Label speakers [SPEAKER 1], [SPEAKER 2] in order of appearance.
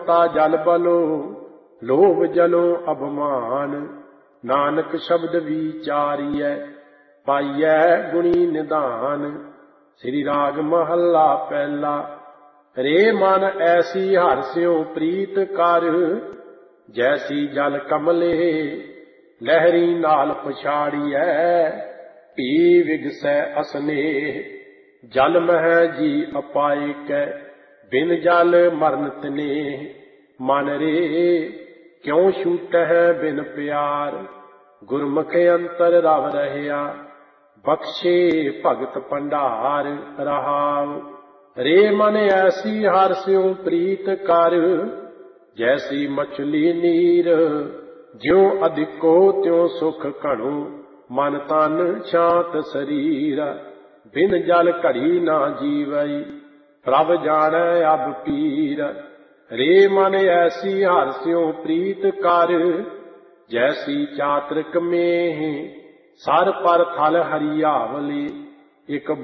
[SPEAKER 1] ता जल बलो लोभ जलो अभिमान। नानक शब्द विचारिय पाइय गुणी निधान। श्री राग महला पहला। रे मन ऐसी हर स्यों प्रीत कर, जैसी जल कमले लहरी नाल पछाड़िय। पी विगसै असनेह जल मह जी अपाए कै, बिन जल मਰਨ तनेह। मन रे क्यों छूटह बिन प्यार, गुरमुख अंतर रव रहया। बख्शे भगत भंडार रहाव। रे मन ऐसी हर स्यों प्रीत कर, जैसी मछली नीर। ज्यों अधिको त्यों सुख घणो, मन तन शांत शरीर। बिन जल घड़ी ना जीवई, प्रभ जानै अब पीर। रे मन ऐसी हर स्यों प्रीत कर, जैसी चातरिक मेह। सर पर थल हरियावली, एक